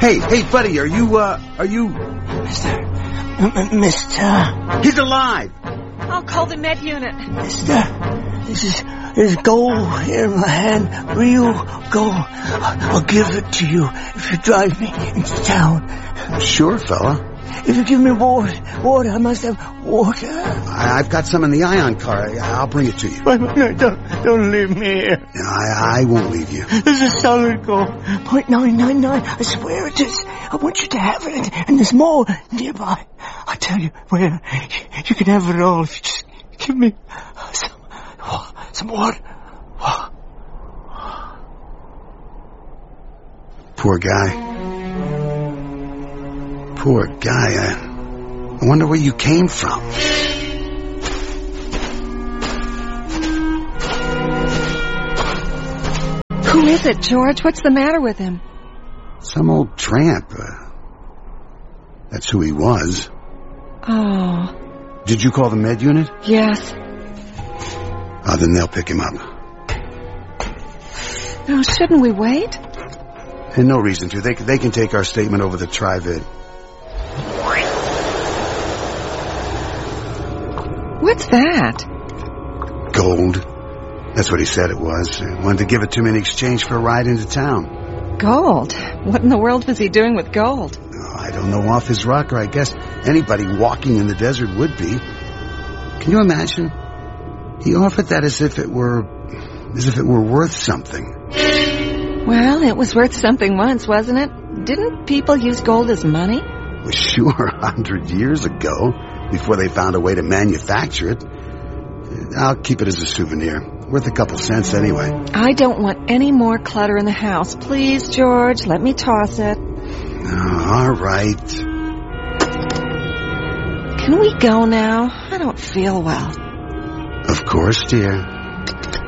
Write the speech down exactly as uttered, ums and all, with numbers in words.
Hey, hey, buddy, are you, uh, are you... Mister... M- Mister... He's alive! I'll call the med unit. Mister, this is... There's gold here in my hand. Real gold. I'll give it to you if you drive me into town. Sure, fella. If you give me water, water, I must have water. I, I've got some in the Ion car. I, I'll bring it to you. Wait, no, don't, don't leave me here. No, I, I won't leave you. This is solid gold. point nine nine nine. I swear it is. I want you to have it. And there's more nearby. I tell you where. You, you can have it all if you just give me some, some water. Poor guy. Poor guy. I, I wonder where you came from. Who is it, George? What's the matter with him? Some old tramp. Uh, that's who he was. Oh. Did you call the med unit? Yes. Oh, then they'll pick him up. Now, shouldn't we wait? And no reason to. They, they can take our statement over the Tri-Vid. What's that? Gold. That's what he said it was. He wanted to give it to me in exchange for a ride into town. Gold? What in the world was he doing with gold? Oh, I don't know, off his rocker. I guess anybody walking in the desert would be. Can you imagine? He offered that as if it were, as if it were worth something. Well, it was worth something once, wasn't it? Didn't people use gold as money? Well, sure, a hundred years ago, before they found a way to manufacture it. I'll keep it as a souvenir. Worth a couple cents anyway. I don't want any more clutter in the house. Please, George, let me toss it. Oh, all right. Can we go now? I don't feel well. Of course, dear.